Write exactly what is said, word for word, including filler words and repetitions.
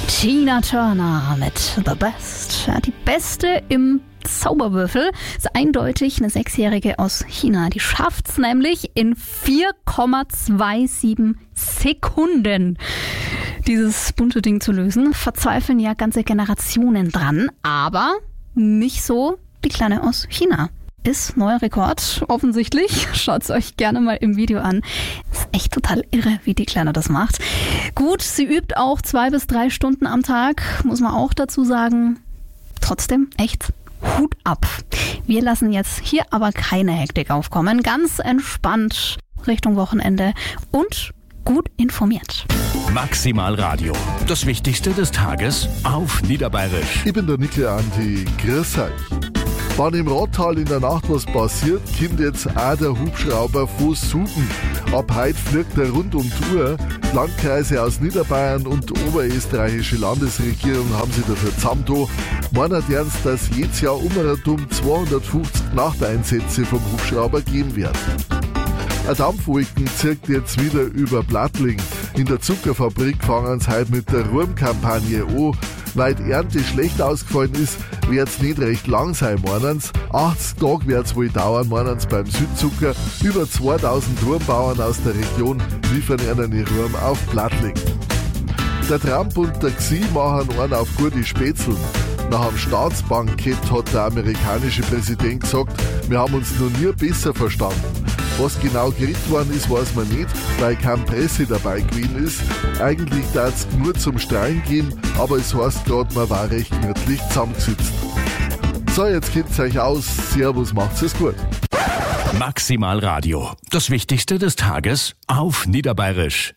Tina Turner mit The Best. Ja, die Beste im Zauberwürfel ist eindeutig eine Sechsjährige aus China. Die schafft's nämlich in vier Komma siebenundzwanzig Sekunden, dieses bunte Ding zu lösen. Verzweifeln ja ganze Generationen dran, aber nicht so die Kleine aus China. Ist neuer Rekord, offensichtlich. Schaut's euch gerne mal im Video an. Ist echt total irre, wie die Kleine das macht. Gut, sie übt auch zwei bis drei Stunden am Tag, muss man auch dazu sagen. Trotzdem echt Hut ab. Wir lassen jetzt hier aber keine Hektik aufkommen. Ganz entspannt Richtung Wochenende und gut informiert. Maximal Radio. Das Wichtigste des Tages auf Niederbayerisch. Ich bin der Nickel Andi. Grüß euch. Wenn im Rattal in der Nacht was passiert, kommt jetzt auch der Hubschrauber von Suben. Ab heute fliegt er rund um die Uhr. Die Landkreise aus Niederbayern und die oberösterreichische Landesregierung haben sich dafür zusammengetan. Meinen ernst, dass jedes Jahr um und zweihundertfünfzig Nachteinsätze vom Hubschrauber geben wird. Ein Dampfwolken zirkt jetzt wieder über Blattling. In der Zuckerfabrik fangen sie heute mit der Ruhmkampagne an. Weil die Ernte schlecht ausgefallen ist, wird es nicht recht lang sein, meinen sie. achtzig Tage wird es wohl dauern, meinen sie beim Südzucker. Über zweitausend Ruhmbauern aus der Region liefern ihnen ihre Ruhm auf Blattling. Der Trump und der Xi machen einen auf gute Spätzeln. Nach einem Staatsbankett hat der amerikanische Präsident gesagt, wir haben uns noch nie besser verstanden. Was genau geredet worden ist, weiß man nicht, weil keine Presse dabei gewesen ist. Eigentlich darf es nur zum Strahlen gehen, aber es heißt gerade, man war recht gemütlich zusammengesetzt. So, jetzt kennt's euch aus. Servus, macht's es gut. Maximal Radio. Das Wichtigste des Tages auf Niederbayerisch.